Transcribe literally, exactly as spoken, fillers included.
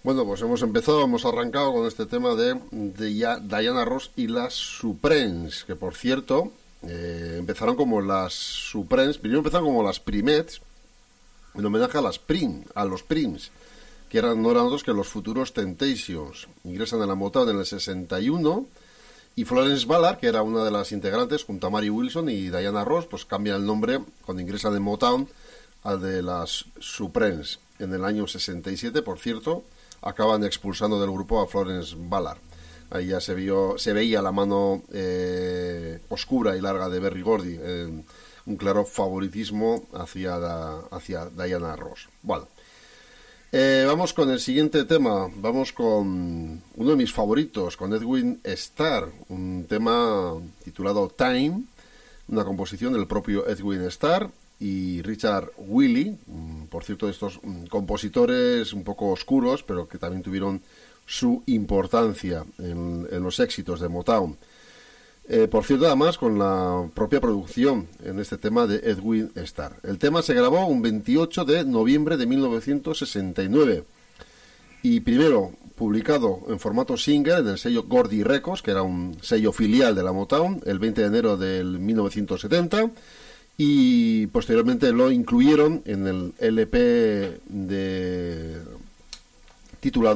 Bueno, pues hemos empezado, hemos arrancado con este tema de, de ya, Diana Ross y las Supremes, que por cierto, eh, empezaron como las Supremes, primero empezaron como las Primettes, en homenaje a las Prim, a los Prims, que eran, no eran otros que los futuros Temptations. Ingresan en la Motown en el sesenta y uno, y Florence Ballard, que era una de las integrantes, junto a Mary Wilson y Diana Ross, pues cambia el nombre cuando ingresan en Motown al de las Supremes. En el año sesenta y siete, por cierto, acaban expulsando del grupo a Florence Ballard. Ahí ya se vio, se veía la mano eh, oscura y larga de Berry Gordy, eh, un claro favoritismo hacia, da, hacia Diana Ross. Bueno, eh, vamos con el siguiente tema. Vamos con uno de mis favoritos, con Edwin Starr, un tema titulado Time, una composición del propio Edwin Starr y Richard Willey, por cierto, de estos compositores un poco oscuros, pero que también tuvieron su importancia en, en los éxitos de Motown. Eh, por cierto, además, con la propia producción en este tema de Edwin Starr. El tema se grabó un veintiocho de noviembre de mil novecientos sesenta y nueve y primero publicado en formato single en el sello Gordy Records, que era un sello filial de la Motown, el veinte de enero del mil novecientos setenta, y posteriormente lo incluyeron en el L P de titulado